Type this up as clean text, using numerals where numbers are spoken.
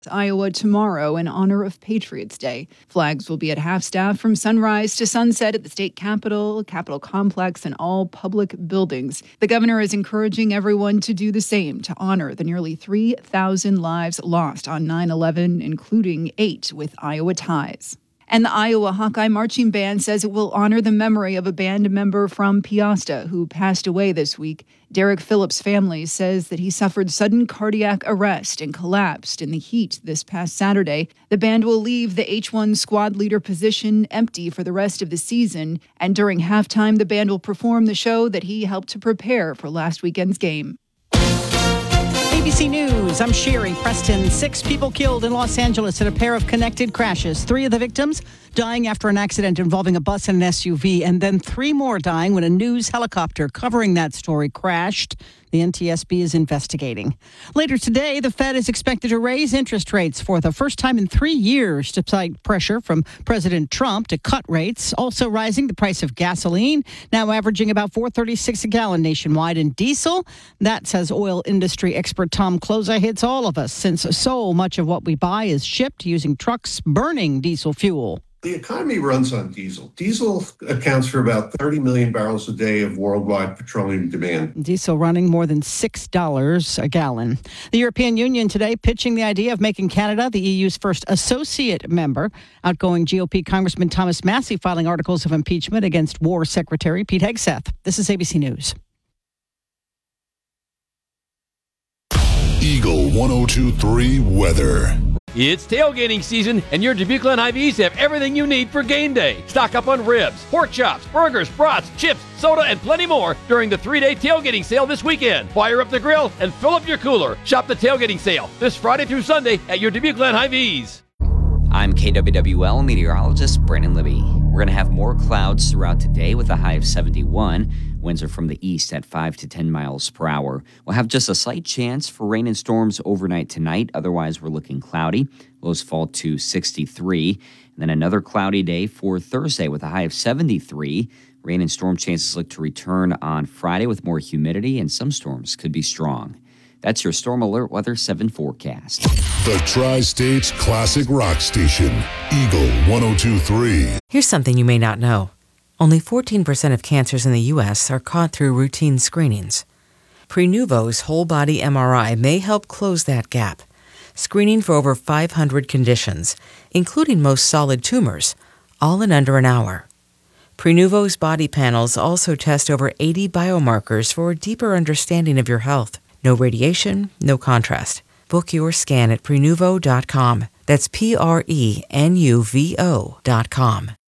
Iowa tomorrow in honor of Patriots Day. Flags will be at half-staff from sunrise to sunset at the state capitol complex, and all public buildings. The governor is encouraging everyone to do the same to honor the nearly 3,000 lives lost on 9/11, including 8 with Iowa ties. And the Iowa Hawkeye Marching Band says it will honor the memory of a band member from Peosta who passed away this week. Derek Phillips' family says that he suffered sudden cardiac arrest and collapsed in the heat this past Saturday. The band will leave the H1 squad leader position empty for the rest of the season, and during halftime, the band will perform the show that he helped to prepare for last weekend's game. ABC News, I'm Sherry Preston. 6 people killed in Los Angeles in a pair of connected crashes. 3 of the victims dying after an accident involving a bus and an SUV, and then 3 more dying when a news helicopter covering that story crashed. The NTSB is investigating. Later today, the Fed is expected to raise interest rates for the first time in 3 years, despite pressure from President Trump to cut rates. Also rising, the price of gasoline, now averaging about $4.36 a gallon nationwide. And diesel, that, says oil industry expert Tom Kloza, hits all of us, since so much of what we buy is shipped using trucks burning diesel fuel. The economy runs on diesel. Diesel accounts for about 30 million barrels a day of worldwide petroleum demand. Diesel running more than $6 a gallon. The European Union today pitching the idea of making Canada the EU's first associate member. Outgoing GOP Congressman Thomas Massie filing articles of impeachment against War Secretary Pete Hegseth. This is ABC News. Eagle 102.3 weather. It's tailgating season, and your Dubuque Glen Hy-Vees have everything you need for game day. Stock up on ribs, pork chops, burgers, brats, chips, soda, and plenty more during the 3-day tailgating sale this weekend. Fire up the grill and fill up your cooler. Shop the tailgating sale this Friday through Sunday at your Dubuque Glen Hy-Vees. I'm KWWL meteorologist Brandon Libby. We're going to have more clouds throughout today with a high of 71. Winds are from the east at 5 to 10 miles per hour. We'll have just a slight chance for rain and storms overnight tonight. Otherwise, we're looking cloudy. Lows fall to 63. And then another cloudy day for Thursday with a high of 73. Rain and storm chances look to return on Friday with more humidity, and some storms could be strong. That's your Storm Alert Weather 7 forecast. The Tri-States Classic Rock Station, Eagle 102.3. Here's something you may not know. Only 14% of cancers in the U.S. are caught through routine screenings. Prenuvo's whole-body MRI may help close that gap, screening for over 500 conditions, including most solid tumors, all in under an hour. Prenuvo's body panels also test over 80 biomarkers for a deeper understanding of your health. No radiation, no contrast. Book your scan at Prenuvo.com. That's Prenuvo.com.